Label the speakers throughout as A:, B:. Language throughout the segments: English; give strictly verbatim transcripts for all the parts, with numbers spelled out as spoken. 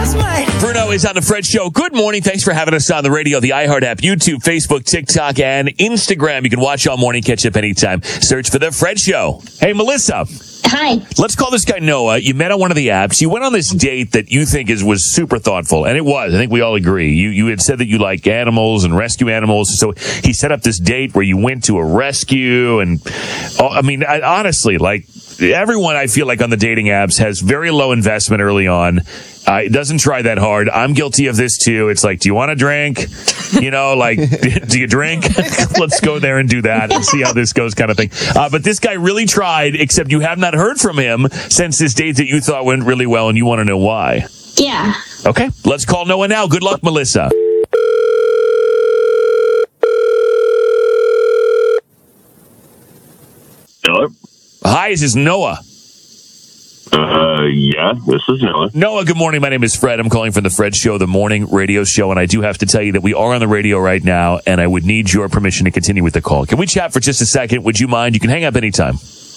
A: Bruno is on the Fred Show. Good morning. Thanks for having us on the radio, the iHeart app, YouTube, Facebook, TikTok, and Instagram. You can watch all morning, catch up anytime. Search for the Fred Show. Hey, Melissa.
B: Hi.
A: Let's call this guy Noah. You met on one of the apps. You went on this date that you think is was super thoughtful, and it was. I think we all agree. You you had said that you like animals and rescue animals, so he set up this date where you went to a rescue, and oh, I mean, I, honestly, like everyone, I feel like on the dating apps has very low investment early on. Uh, it doesn't try that hard. I'm guilty of this too. It's like, do you want a drink? You know, like, do you drink? Let's go there and do that and see how this goes, kind of thing. Uh, but this guy really tried, except you have not heard from him since this date that you thought went really well, and you want to know why.
B: Yeah.
A: Okay, let's call Noah now. Good luck, Melissa.
C: Hello?
A: Hi, this is Noah.
C: Uh, yeah, this is Noah.
A: Noah, good morning. My name is Fred. I'm calling from the Fred Show, the morning radio show, and I do have to tell you that we are on the radio right now, and I would need your permission to continue with the call. Can we chat for just a second? Would you mind? You can hang up anytime.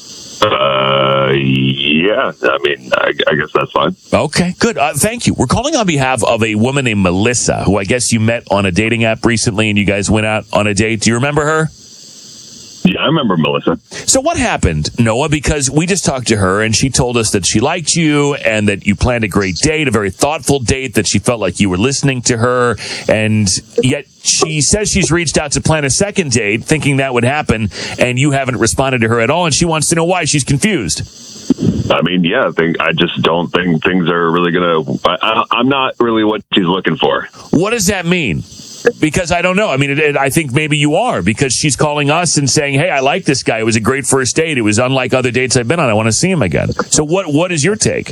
C: Uh, yeah, I mean, I, I guess that's fine.
A: Okay, good. Uh, thank you. We're calling on behalf of a woman named Melissa, who I guess you met on a dating app recently, and you guys went out on a date. Do you remember her?
C: Yeah, I remember Melissa.
A: So what happened, Noah? Because we just talked to her, and she told us that she liked you and that you planned a great date, a very thoughtful date, that she felt like you were listening to her, and yet she says she's reached out to plan a second date, thinking that would happen, and you haven't responded to her at all, and she wants to know why. She's confused.
C: I mean, yeah, I think I just don't think things are really going to... I, I'm not really what she's looking for.
A: What does that mean? Because I don't know. I mean, it, it, I think maybe you are, because she's calling us and saying, hey, I like this guy. It was a great first date. It was unlike other dates I've been on. I want to see him again. So what what is your take?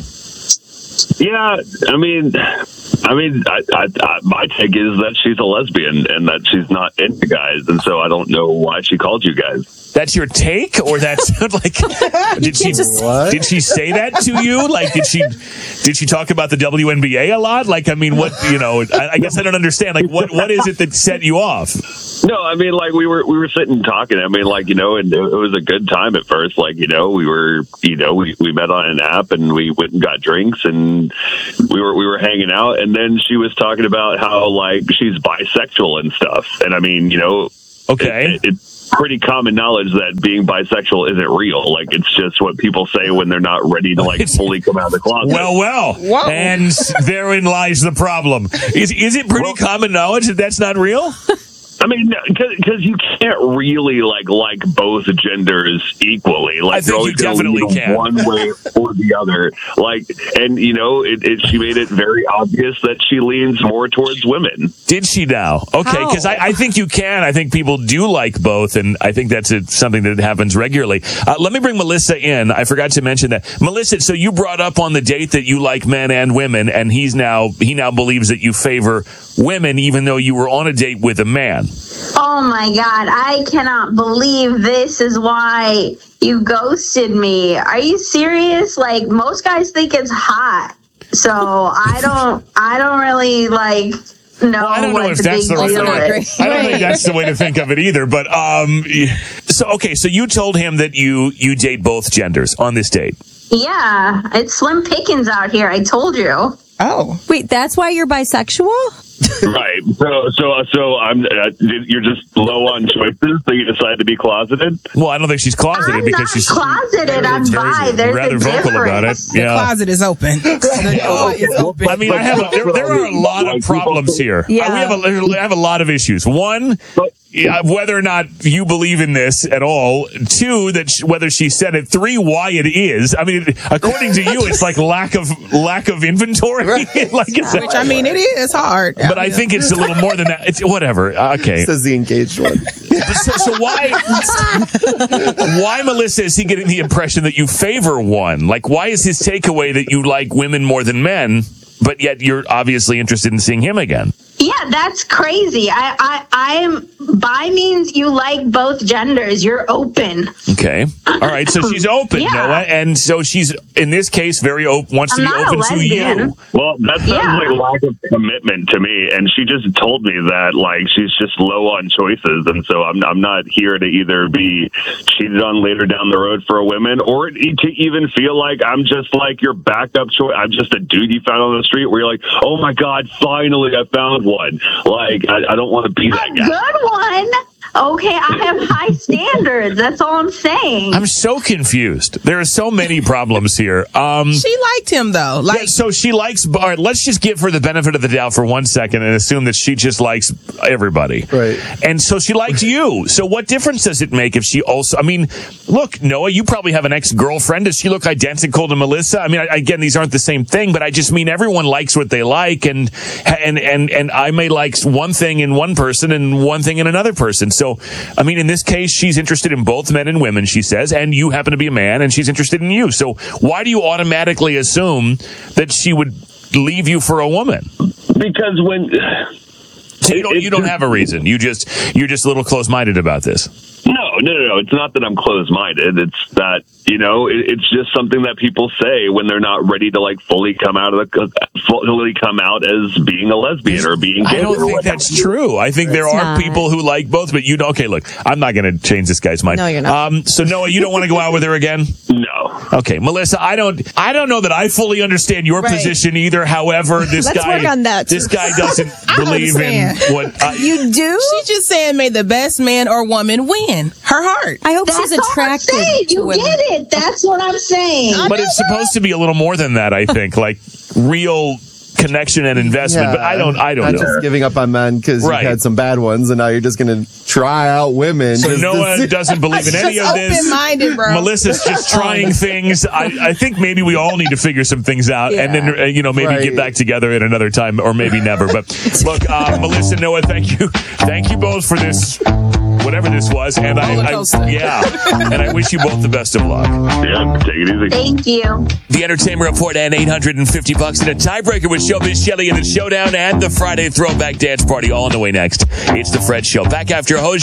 C: Yeah, I mean, I mean, I, I, I, my take is that she's a lesbian and that she's not into guys, and so I don't know why she called you guys.
A: That's your take, or that's like? Did she
D: just,
A: did she say that to you? Like, did she did she talk about the W N B A a lot? Like, I mean, what you know? I, I guess I don't understand. Like, what what is it that set you off?
C: No, I mean, like we were we were sitting talking. I mean, like you know, and it was a good time at first. Like you know, we were you know we, we met on an app and we went and got drinks and we were we were hanging out. And then she was talking about how like she's bisexual and stuff. And I mean, you know,
A: okay.
C: It, it, it's pretty common knowledge that being bisexual isn't real. Like it's just what people say when they're not ready to like fully come out of the closet.
A: Well, well,
D: Whoa.
A: And therein lies the problem. Is is it pretty
C: Well,
A: common knowledge that that's not real?
C: I mean, because you can't really like like both genders equally. Like
A: I think
C: you're always
A: you definitely
C: gonna lean
A: can.
C: one way or the other. Like, and you know, it, it, she made it very obvious that she leans more towards women.
A: Did she now? Okay, because I, I think you can. I think people do like both, and I think that's a, something that happens regularly. Uh, let me bring Melissa in. I forgot to mention that. Melissa, so you brought up on the date that you like men and women, and he's now he now believes that you favor women, even though you were on a date with a man.
B: Oh my God, I cannot believe this is why you ghosted me. Are you serious? Like, most guys think it's hot. So I don't, I don't really like know
A: Well, I don't know
B: what
A: if
B: the
A: that's
B: big
A: the right
B: deal
A: way.
B: is.
A: I don't think that's the way to think of it either. But um, so okay, so you told him that you you date both genders on this date.
B: Yeah, it's slim pickings out here. I told you.
D: Oh.
E: Wait, that's why you're bisexual?
C: Right. So, so, so I'm. Uh, you're just low on choices, so you decide to be closeted.
A: Well, I don't think she's closeted
B: I'm
A: because
B: not
A: she's
B: closeted. I'm bi. There's
A: rather
B: a
A: vocal about it.
B: difference.
D: The
A: Yeah.
D: closet is open. The door is open.
A: I mean, I have a, there, there are a lot of problems here.
E: Yeah.
A: Uh, we have a, I have a lot of issues. One, yeah, whether or not you believe in this at all. Two, that sh- whether she said it. Three, why it is. I mean, according to you, it's like lack of lack of inventory. like it's
D: Which, I mean, it is hard.
A: but I think it's a little more than that. It's whatever. Okay.
F: Says the engaged one.
A: So, so why, why, Melissa, is he getting the impression that you favor one? Like, why is his takeaway that you like women more than men, but yet you're obviously interested in seeing him again?
B: Yeah, that's crazy. I, I, I'm bi means you like both genders. You're open.
A: Okay. All right. So she's open,
B: Yeah.
A: Noah, and so she's in this case very open. Wants
B: I'm
A: to be
B: not a
A: open to
B: lesbian.
A: you.
C: Well, that sounds
B: Yeah.
C: like lack of commitment to me, and she just told me that like she's just low on choices, and so I'm I'm not here to either be cheated on later down the road for a woman, or to even feel like I'm just like your backup choice. I'm just a dude you found on the street where you're like, oh my god, finally I found one. Like I, I don't want to be that
B: A
C: guy.
B: good one. Okay, I have high standards. That's all I'm saying.
A: I'm so confused. There are so many problems here. Um,
D: She liked him though. Like
A: yeah, so she likes. All right, let's just give her the benefit of the doubt for one second and assume that she just likes everybody.
F: Right.
A: And so she liked you. So what difference does it make if she also? I mean, look, Noah, you probably have an ex-girlfriend. Does she look identical to Melissa? I mean, I, again, these aren't the same thing, but I just mean everyone likes what they like, and and and and I may like one thing in one person and one thing in another person. So, I mean, in this case, she's interested in both men and women, she says, and you happen to be a man, and she's interested in you. So why do you automatically assume that she would leave you for a woman?
C: Because when
A: So you don't, you don't have a reason. You just, you're just a little close-minded about this.
C: No, no, no, no. It's not that I'm closed-minded. It's that, you know, it, it's just something that people say when they're not ready to like fully come out of the, fully come out as being a lesbian or being gay.
A: I don't
C: or
A: think
C: whatever.
A: that's true. I think there
E: It's
A: are
E: not.
A: people who like both, but you don't. Okay, look, I'm not going to change this guy's mind.
E: No, you're not.
A: Um, so Noah, you don't want to go out with her again?
C: No.
A: Okay, Melissa, I don't, I don't know that I fully understand your
D: Right.
A: position either. However, this
E: Let's
A: guy,
E: work on that, too.
A: this guy doesn't
D: I
A: believe in
D: understand.
A: what. Uh,
E: You do?
D: she's just saying, may the best man or woman win. Her heart.
E: I hope
B: That's
E: she's
B: all I'm
E: attracted
B: saying.
E: to
B: You
E: women.
B: get it. That's what I'm saying.
A: but it's supposed to be a little more than that. I think, like real connection and investment.
F: Yeah,
A: but I don't, I don't
F: not
A: know.
F: just giving up on men because
A: Right.
F: you had some bad ones, and now you're just going to try out women.
A: So
F: just to
A: Noah
F: see-
A: doesn't believe in any
D: Just
A: of this.
D: open-minded, bro.
A: Melissa's just trying things. I, I think maybe we all need to figure some things out, and then uh, you know maybe
F: Right.
A: get back together at another time, or maybe never. But look, uh, Melissa, Noah, thank you, thank you both for this, whatever this was, and I,
D: Roller
A: I
D: coaster.
A: yeah, and I wish you both the best of luck.
C: Yeah, take it easy.
B: Thank you.
A: The Entertainment Report and eight hundred fifty bucks and a tiebreaker with Showbiz Shelley and the Showdown and the Friday Throwback Dance Party all on the way next. It's the Fred Show. Back after a host.